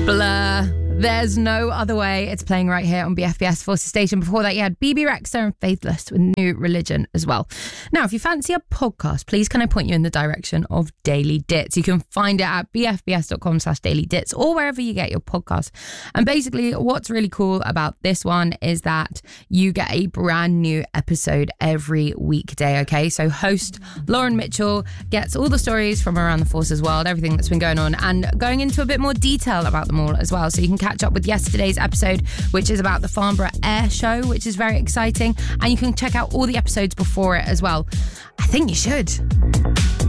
Blur. There's no other way. It's playing right here on BFBS Forces Station. Before that, you had BB Rexa and Faithless with New Religion as well. Now, if you fancy a podcast, please can I point you in the direction of Daily Dits? You can find it at bfbs.com/dailydits or wherever you get your podcast. And basically, what's really cool about this one is that you get a brand new episode every weekday, okay? So host Lauren Mitchell gets all the stories from around the Forces world, everything that's been going on, and going into a bit more detail about them all as well. So you can catch up with yesterday's episode, which is about the Farnborough Air Show, which is very exciting. And you can check out all the episodes before it as well. I think you should.